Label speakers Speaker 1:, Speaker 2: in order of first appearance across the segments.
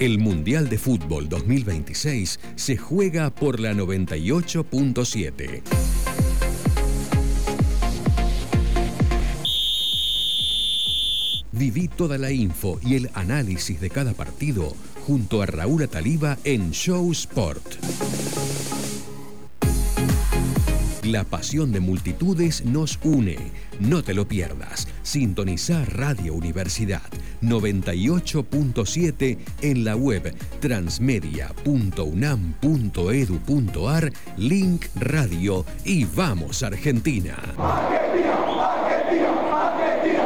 Speaker 1: El Mundial de Fútbol 2026 se juega por la 98.7. Viví toda la info y el análisis de cada partido junto a Raúl Ataliba en Show Sport. La pasión de multitudes nos une. No te lo pierdas. Sintoniza Radio Universidad 98.7 en la web transmedia.unam.edu.ar, link radio y vamos Argentina.
Speaker 2: ¡Argentina! ¡Argentina! ¡Argentina!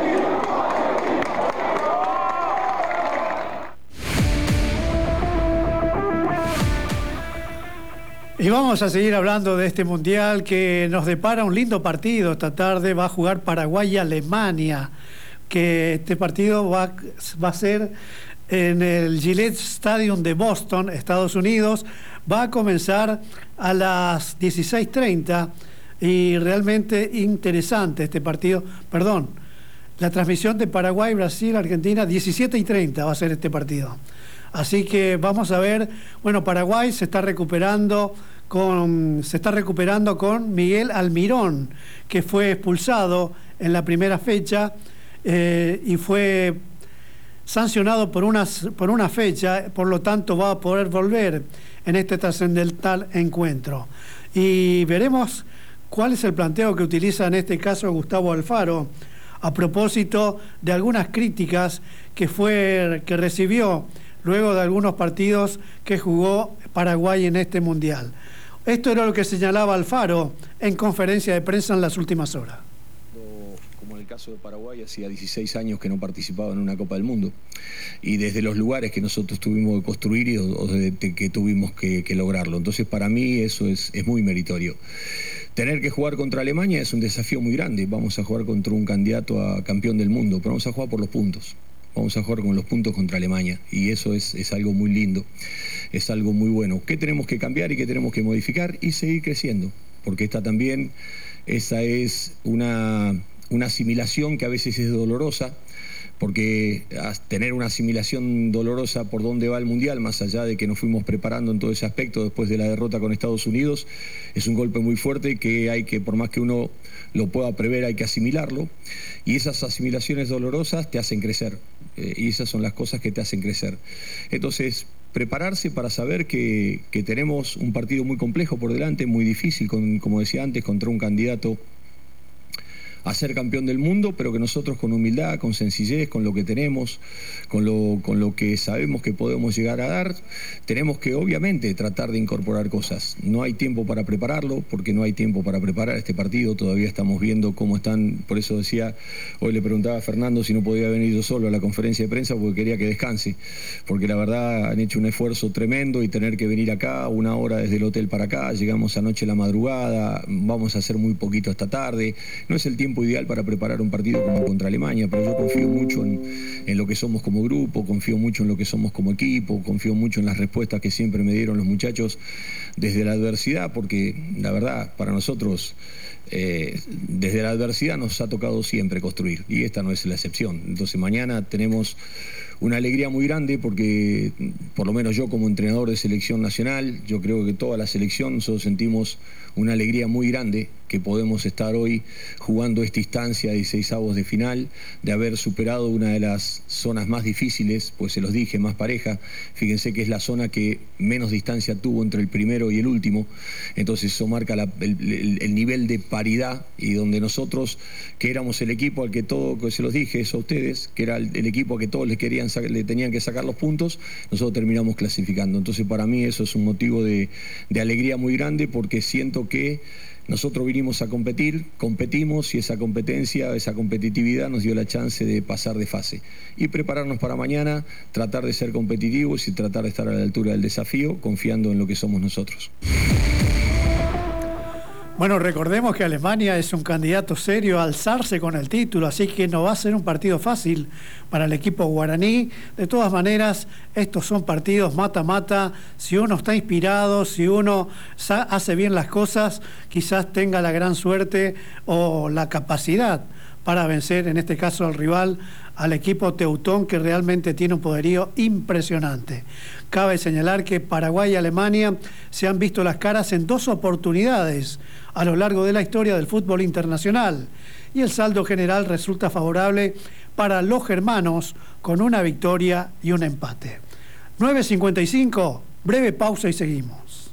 Speaker 3: Y vamos a seguir hablando de este mundial que nos depara un lindo partido. Esta tarde va a jugar Paraguay y Alemania, que este partido va a ser en el Gillette Stadium de Boston, Estados Unidos. Va a comenzar a las 16:30 y realmente interesante este partido. Perdón, la transmisión de Paraguay, Brasil, Argentina, 17:30 va a ser este partido. Así que vamos a ver, bueno, Paraguay se está recuperando con Miguel Almirón, que fue expulsado en la primera fecha y fue sancionado por una fecha, por lo tanto va a poder volver en este trascendental encuentro. Y veremos cuál es el planteo que utiliza en este caso Gustavo Alfaro, a propósito de algunas críticas que recibió luego de algunos partidos que jugó Paraguay en este mundial. Esto era lo que señalaba Alfaro en conferencia de prensa en las últimas horas.
Speaker 4: Como en el caso de Paraguay, hacía 16 años que no participaba en una Copa del Mundo. Y desde los lugares que nosotros tuvimos que construir o desde que tuvimos que lograrlo. Entonces, para mí eso es muy meritorio. Tener que jugar contra Alemania es un desafío muy grande. Vamos a jugar contra un candidato a campeón del mundo, pero vamos a jugar por los puntos. Vamos a jugar con los puntos contra Alemania y eso es algo muy lindo, es algo muy bueno. ¿Qué tenemos que cambiar y qué tenemos que modificar? Y seguir creciendo, porque esa es una asimilación que a veces es dolorosa, porque tener una asimilación dolorosa por dónde va el Mundial, más allá de que nos fuimos preparando en todo ese aspecto después de la derrota con Estados Unidos, es un golpe muy fuerte que por más que uno lo pueda prever, hay que asimilarlo, y esas asimilaciones dolorosas te hacen crecer, y esas son las cosas que te hacen crecer. Entonces, prepararse para saber que tenemos un partido muy complejo por delante, muy difícil, como decía antes, contra un candidato a ser campeón del mundo, pero que nosotros con humildad, con sencillez, con lo que tenemos, con lo que sabemos que podemos llegar a dar, tenemos que obviamente tratar de incorporar cosas. No hay tiempo para prepararlo, porque no hay tiempo para preparar este partido, todavía estamos viendo cómo están, por eso decía, hoy le preguntaba a Fernando si no podía venir yo solo a la conferencia de prensa porque quería que descanse, porque la verdad han hecho un esfuerzo tremendo y tener que venir acá, 1 hora desde el hotel para acá, llegamos anoche a la madrugada, vamos a hacer muy poquito esta tarde, no es el tiempo ideal para preparar un partido como contra Alemania, pero yo confío mucho en lo que somos como grupo, confío mucho en lo que somos como equipo, confío mucho en las respuestas que siempre me dieron los muchachos desde la adversidad, porque la verdad para nosotros desde la adversidad nos ha tocado siempre construir y esta no es la excepción. Entonces mañana tenemos una alegría muy grande porque por lo menos yo como entrenador de selección nacional, yo creo que toda la selección nosotros sentimos una alegría muy grande que podemos estar hoy jugando esta instancia de 16avos de final, de haber superado una de las zonas más difíciles, pues se los dije, más pareja. Fíjense que es la zona que menos distancia tuvo entre el primero y el último, entonces eso marca el nivel de paridad y donde nosotros, que éramos el equipo al que todo, que se los dije eso a ustedes, que era el equipo a que todos le tenían que sacar los puntos, nosotros terminamos clasificando. Entonces para mí eso es un motivo de alegría muy grande porque siento que nosotros vinimos a competir, competimos y esa competencia, esa competitividad nos dio la chance de pasar de fase y prepararnos para mañana, tratar de ser competitivos y tratar de estar a la altura del desafío, confiando en lo que somos nosotros.
Speaker 3: Bueno, recordemos que Alemania es un candidato serio a alzarse con el título, así que no va a ser un partido fácil para el equipo guaraní. De todas maneras, estos son partidos mata-mata. Si uno está inspirado, si uno hace bien las cosas, quizás tenga la gran suerte o la capacidad para vencer, en este caso al rival, al equipo teutón, que realmente tiene un poderío impresionante. Cabe señalar que Paraguay y Alemania se han visto las caras en 2 oportunidades a lo largo de la historia del fútbol internacional, y el saldo general resulta favorable para los germanos, con una victoria y un empate. 9:55, breve pausa y seguimos.